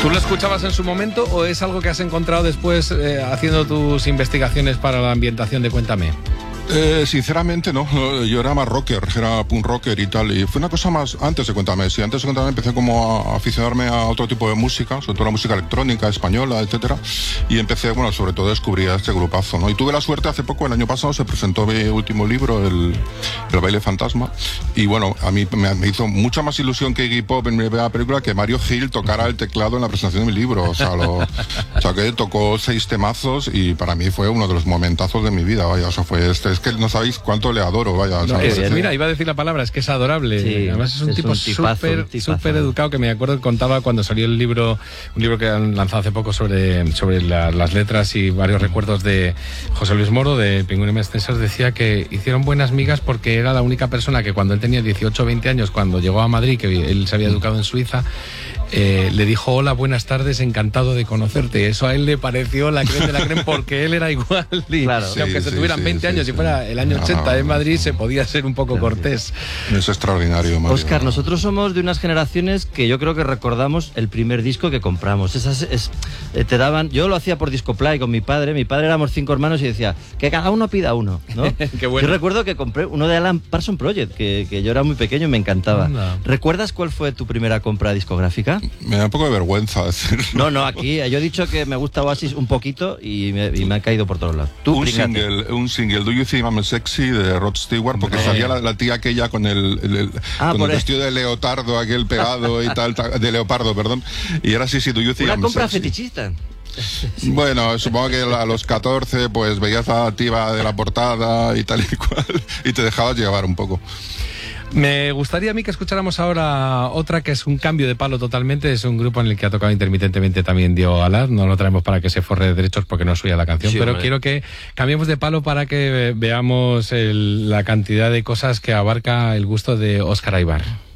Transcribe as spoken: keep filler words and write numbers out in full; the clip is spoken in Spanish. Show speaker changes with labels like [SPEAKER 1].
[SPEAKER 1] ¿Tú lo escuchabas en su momento o es algo que has encontrado después eh, haciendo tus investigaciones para la ambientación de Cuéntame?
[SPEAKER 2] Eh, sinceramente no, yo era más rocker, era punk rocker y tal, y fue una cosa más antes de Cuéntame. Sí, antes de Cuéntame empecé como a aficionarme a otro tipo de música, sobre todo la música electrónica, española, etcétera, y empecé, bueno, sobre todo descubrí a este grupazo, ¿no? Y tuve la suerte hace poco, el año pasado, se presentó mi último libro, el, el Baile Fantasma, y bueno, a mí me, me hizo mucha más ilusión que Iggy Pop en mi primera película que Mario Gil tocara el teclado en la presentación de mi libro, o sea, lo, o sea que tocó seis temazos y para mí fue uno de los momentazos de mi vida, vaya, o sea, fue este. Es que no sabéis cuánto le adoro, vaya.
[SPEAKER 1] No, es, mira, iba a decir la palabra, es que es adorable. Sí, además es un es tipo súper súper educado, que me acuerdo que contaba cuando salió el libro, un libro que han lanzado hace poco sobre, sobre la, las letras y varios recuerdos de José Luis Moro, de Pingüino y Mestensas, decía que hicieron buenas migas porque era la única persona que cuando él tenía dieciocho o veinte años, cuando llegó a Madrid, que él se había educado en Suiza, Eh, le dijo: hola, buenas tardes, encantado de conocerte. Eso a él le pareció la creen de la creen porque él era igual y, claro. y aunque sí, se tuvieran sí, veinte sí, años sí, y fuera el año ochenta no, en Madrid, se podía ser un poco cortés.
[SPEAKER 2] Es extraordinario, Mario.
[SPEAKER 3] Óscar, nosotros somos de unas generaciones que yo creo que recordamos el primer disco que compramos. Esas, es, eh, te daban, yo lo hacía por Discoplay con mi padre. Mi padre éramos cinco hermanos y decía que cada uno pida uno, ¿no?
[SPEAKER 1] Qué bueno.
[SPEAKER 3] Yo recuerdo que compré uno de Alan Parsons Project, que, que yo era muy pequeño y me encantaba. Anda. ¿Recuerdas cuál fue tu primera compra discográfica?
[SPEAKER 2] Me da un poco de vergüenza decirlo.
[SPEAKER 3] No, no, aquí yo he dicho que me gusta Oasis un poquito y me, y me ha caído por todos lados. Tú,
[SPEAKER 2] un single, un single, Do You Think I'm Sexy, de Rod Stewart, porque eh. salía la, la tía aquella con el, el, el,
[SPEAKER 3] ah,
[SPEAKER 2] con el vestido
[SPEAKER 3] el...
[SPEAKER 2] de leotardo, aquel pegado y tal, de leopardo, perdón. Y era así, sí, Do You Think
[SPEAKER 3] Una
[SPEAKER 2] I'm
[SPEAKER 3] compra
[SPEAKER 2] Sexy.
[SPEAKER 3] fetichista.
[SPEAKER 2] Sí. Bueno, supongo que a los catorce pues veías a la tía de la portada y tal y cual y te dejabas llevar un poco.
[SPEAKER 1] Me gustaría a mí que escucháramos ahora otra que es un cambio de palo totalmente. Es un grupo en el que ha tocado intermitentemente también Diego Galaz. No lo traemos para que se forre de derechos porque no es suya la canción, sí, pero hombre. Quiero que cambiemos de palo para que veamos el, la cantidad de cosas que abarca el gusto de Óscar Aybar.